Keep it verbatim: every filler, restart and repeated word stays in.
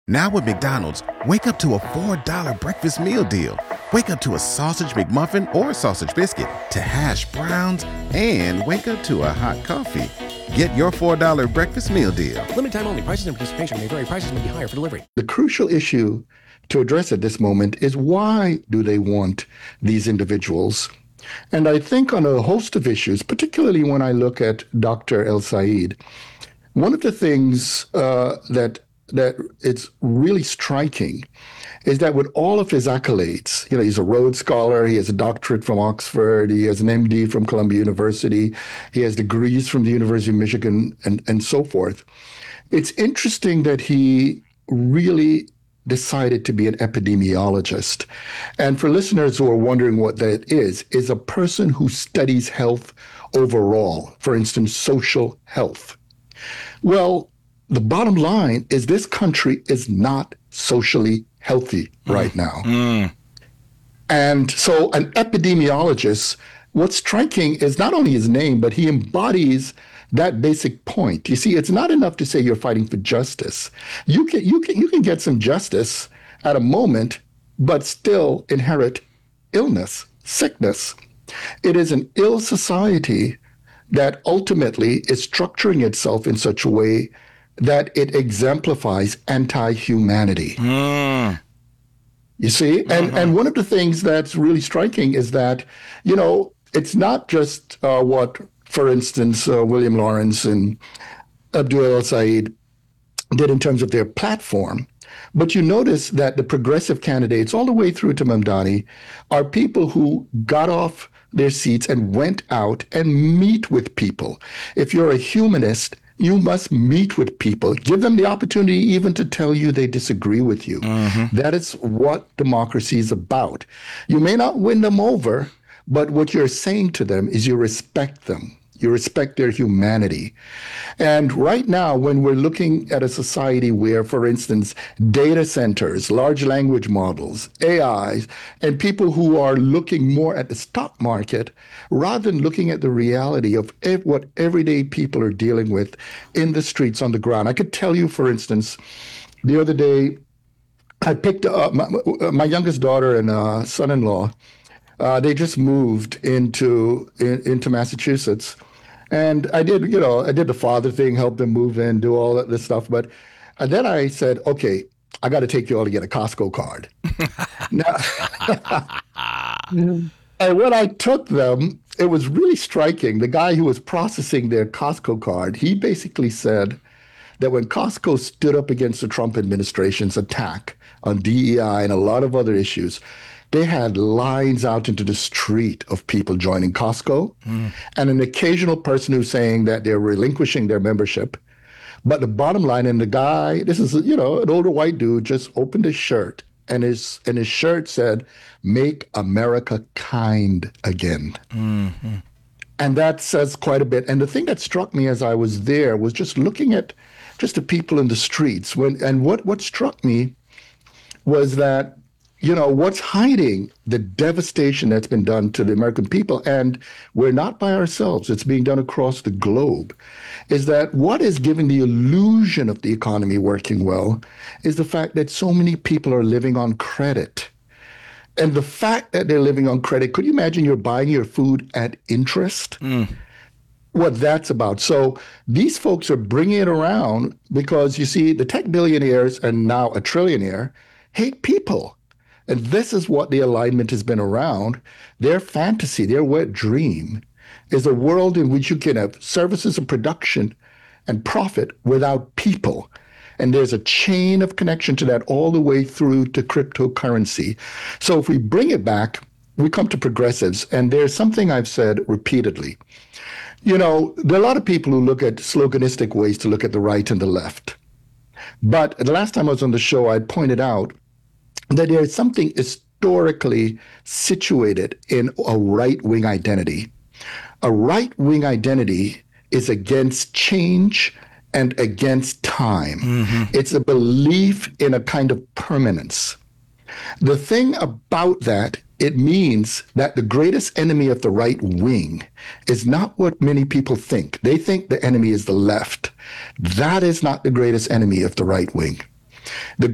Now with McDonald's, wake up to a four dollar breakfast meal deal. Wake up to a sausage McMuffin or sausage biscuit, to hash browns, and wake up to a hot coffee. Get your four dollar breakfast meal deal. Limited time only. Prices and participation may vary. Prices may be higher for delivery. The crucial issue to address at this moment is, why do they want these individuals? And I think on a host of issues, particularly when I look at Doctor El-Sayed, one of the things uh, that that it's really striking is that with all of his accolades, you know, he's a Rhodes Scholar, he has a doctorate from Oxford, he has an M D from Columbia University, he has degrees from the University of Michigan, and, and so forth. It's interesting that he really decided to be an epidemiologist. And for listeners who are wondering what that is, is a person who studies health overall, for instance, social health. Well, the bottom line is this country is not socially healthy right mm. now. Mm. And so an epidemiologist, what's striking is not only his name, but he embodies that basic point. You see, it's not enough to say you're fighting for justice. You can, you can, you can get some justice at a moment, but still inherit illness, sickness. It is an ill society that ultimately is structuring itself in such a way that it exemplifies anti-humanity. Mm. You see? And mm-hmm. and one of the things that's really striking is that, you know, it's not just uh, what, for instance, uh, William Lawrence and Abdul El-Sayed did in terms of their platform, but you notice that the progressive candidates all the way through to Mamdani are people who got off their seats and went out and meet with people. If you're a humanist, you must meet with people, give them the opportunity even to tell you they disagree with you. Mm-hmm. That is what democracy is about. You may not win them over, but what you're saying to them is you respect them. You respect their humanity. And right now, when we're looking at a society where, for instance, data centers, large language models, A Is, and people who are looking more at the stock market rather than looking at the reality of ev- what everyday people are dealing with in the streets on the ground. I could tell you, for instance, the other day, I picked up my, my youngest daughter and uh, son-in-law. Uh, they just moved into in, into Massachusetts, and I did, you know, I did the father thing, help them move in, do all that this stuff. But and then I said, okay, I got to take you all to get a Costco card. now, and when I took them, it was really striking. The guy who was processing their Costco card, he basically said that when Costco stood up against the Trump administration's attack on D E I and a lot of other issues, they had lines out into the street of people joining Costco, mm. and an occasional person who's saying that they're relinquishing their membership. But the bottom line, and the guy, this is, you know, an older white dude, just opened his shirt, and his and his shirt said, "Make America kind again." Mm-hmm. And that says quite a bit. And the thing that struck me as I was there was just looking at just the people in the streets. When and what what struck me was that, you know, what's hiding the devastation that's been done to the American people, and we're not by ourselves, it's being done across the globe, is that what is giving the illusion of the economy working well is the fact that so many people are living on credit. And the fact that they're living on credit, could you imagine you're buying your food at interest? Mm. What that's about. So these folks are bringing it around because, you see, the tech billionaires and now a trillionaire hate people. And this is what the alignment has been around. Their fantasy, their wet dream, is a world in which you can have services and production and profit without people. And there's a chain of connection to that all the way through to cryptocurrency. So if we bring it back, we come to progressives, and there's something I've said repeatedly. You know, there are a lot of people who look at sloganistic ways to look at the right and the left. But the last time I was on the show, I pointed out that there is something historically situated in a right-wing identity. A right-wing identity is against change and against time. Mm-hmm. It's a belief in a kind of permanence. The thing about that, it means that the greatest enemy of the right wing is not what many people think. They think the enemy is the left. That is not the greatest enemy of the right wing. The